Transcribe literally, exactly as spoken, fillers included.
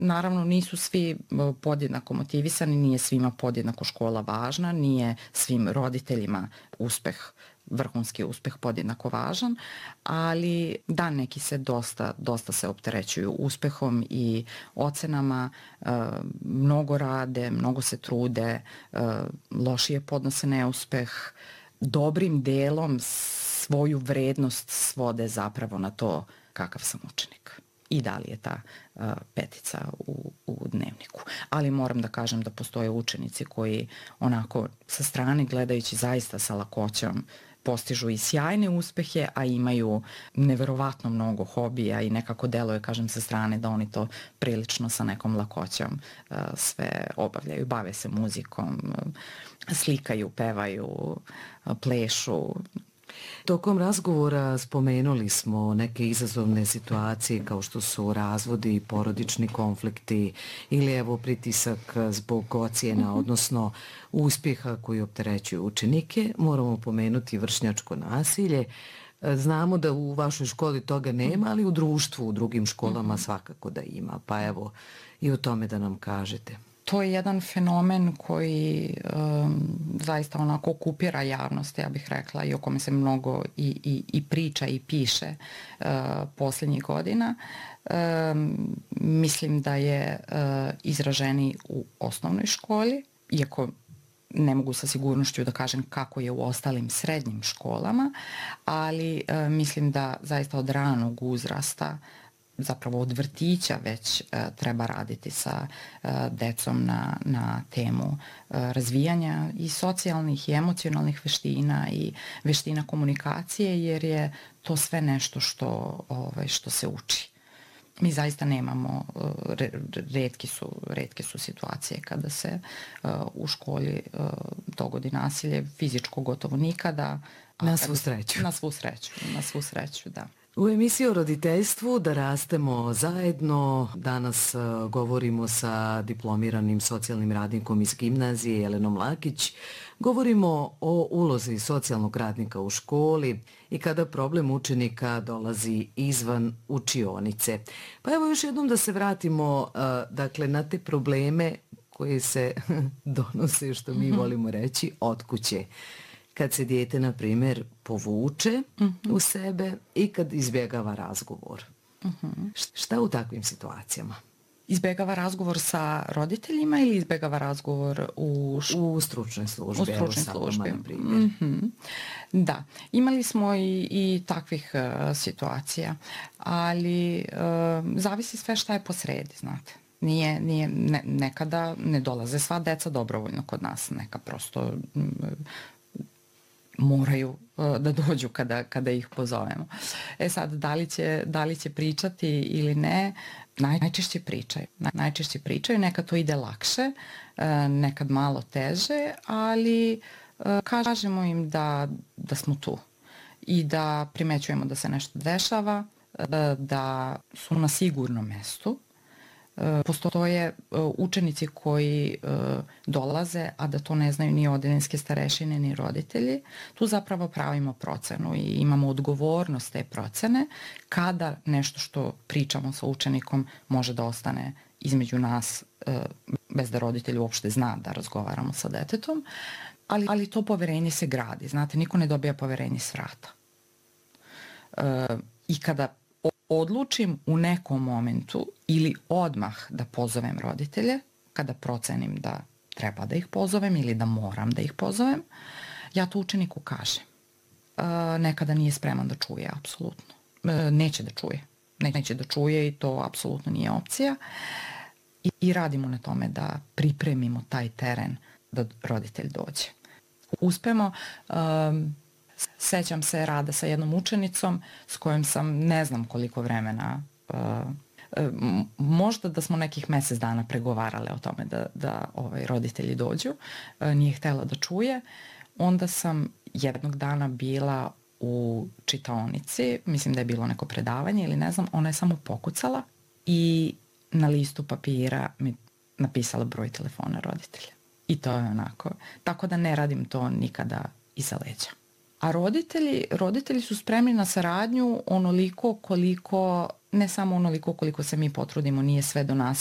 Naravno, nisu svi podjednako motivisani, nije svima podjednako škola važna, nije svim roditeljima uspeh, vrhunski uspeh podjednako važan, ali da, neki se dosta, dosta se opterećuju uspehom i ocenama, mnogo rade, mnogo se trude, lošije podnose neuspeh, dobrim delom svoju vrednost svode zapravo na to kakav sam učenik i da li je ta uh, petica u, u dnevniku. Ali moram da kažem da postoje učenici koji onako sa strane gledajući zaista sa lakoćom postižu i sjajne uspehe, a imaju neverovatno mnogo hobija i nekako deluje, kažem, sa strane da oni to prilično sa nekom lakoćom uh, sve obavljaju. Bave se muzikom, uh, slikaju, pevaju, uh, plešu. Tokom razgovora spomenuli smo neke izazovne situacije kao što su razvodi, porodični konflikti ili evo pritisak zbog ocjena, odnosno uspjeha koji opterećuju učenike. Moramo pomenuti vršnjačko nasilje. Znamo da u vašoj školi toga nema, ali u društvu, u drugim školama svakako da ima. Pa evo i o tome da nam kažete. To je jedan fenomen koji um, zaista onako okupira javnost, ja bih rekla, i o kome se mnogo i, i, i priča i piše uh, posljednjih godina. Um, mislim da je uh, izraženi u osnovnoj školi, iako ne mogu sa sigurnošću da kažem kako je u ostalim srednjim školama, ali uh, mislim da zaista od ranog uzrasta, zapravo od vrtića već uh, treba raditi sa uh, decom na, na temu uh, razvijanja i socijalnih i emocionalnih veština i veština komunikacije, jer je to sve nešto što, ovaj, što se uči. Mi zaista nemamo, uh, retki su, retke su situacije kada se uh, u školi uh, dogodi nasilje, fizičko gotovo nikada. Na svu sreću. Na svu sreću, na svu sreću, da. U emisiji o roditeljstvu Da rastemo zajedno danas govorimo sa diplomiranim socijalnim radnikom iz gimnazije Jelenom Lakić. Govorimo o ulozi socijalnog radnika u školi i kada problem učenika dolazi izvan učionice. Pa evo još jednom da se vratimo dakle, na te probleme koje se donose, što mi volimo reći, od kuće. Kad se dijete, na primjer, povuče uh-huh. u sebe i kad izbjegava razgovor. Uh-huh. Šta u takvim situacijama? Izbjegava razgovor sa roditeljima ili izbjegava razgovor u, š... u stručnoj službi? U stručnoj službi. Evo, na primjer. Uh-huh. Da, imali smo i, i takvih uh, situacija, ali uh, zavisi sve šta je posredi, znate. Nije, nije, ne, nekada ne dolaze sva deca dobrovoljno kod nas, neka prosto um, moraju uh, da dođu kada, kada ih pozovemo. E sad, da li će, da li će pričati ili ne, naj, najčešće pričaju. Naj, najčešće pričaju, nekad to ide lakše, uh, nekad malo teže, ali uh, kažemo im da, da smo tu i da primećujemo da se nešto dešava, uh, da su na sigurnom mestu. Postoje učenici koji dolaze, a da to ne znaju ni odeljinske starešine ni roditelji. Tu zapravo pravimo procenu i imamo odgovornost te procene kada nešto što pričamo sa učenikom može da ostane između nas bez da roditelj uopšte zna da razgovaramo sa detetom, ali, ali to poverenje se gradi. Znate, niko ne dobija poverenje s vrata. I kada odlučim u nekom momentu ili odmah da pozovem roditelje, kada procenim da treba da ih pozovem ili da moram da ih pozovem, ja to učeniku kažem. E, nekada nije spreman da čuje, apsolutno. E, neće da čuje. Neće da čuje i to apsolutno nije opcija. I, i radimo na tome da pripremimo taj teren da roditelj dođe. Uspemo... Um, Sećam se rada sa jednom učenicom s kojom sam ne znam koliko vremena, uh, uh, možda da smo nekih mjesec dana pregovarale o tome da, da ovaj, roditelji dođu, uh, nije htjela da čuje. Onda sam jednog dana bila u čitaonici, mislim da je bilo neko predavanje ili ne znam, ona je samo pokucala i na listu papira mi napisala broj telefona roditelja. I to je onako. Tako da ne radim to nikada iza leđa. A roditelji, roditelji su spremni na saradnju onoliko koliko, ne samo onoliko koliko se mi potrudimo, nije sve do nas